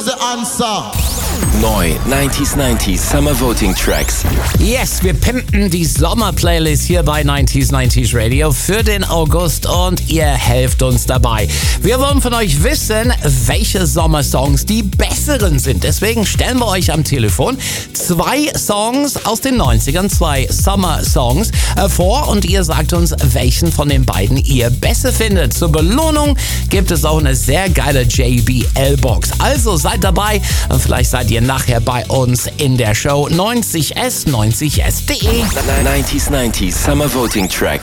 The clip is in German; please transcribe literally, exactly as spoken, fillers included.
is the answer. Neu nineties nineties Summer Voting Tracks. Yes, wir pimpen die Sommer-Playlist hier bei nineties nineties Radio für den August und ihr helft uns dabei. Wir wollen von euch wissen, welche Sommersongs die besseren sind. Deswegen stellen wir euch am Telefon zwei Songs aus den neunzigern, zwei Summer-Songs äh, vor und ihr sagt uns, welchen von den beiden ihr besser findet. Zur Belohnung gibt es auch eine sehr geile J B L-Box. Also seid dabei und vielleicht seid ihr nachher bei uns in der Show neunzig S neunzig S punkt de. nineties nineties Summer Voting Tracks.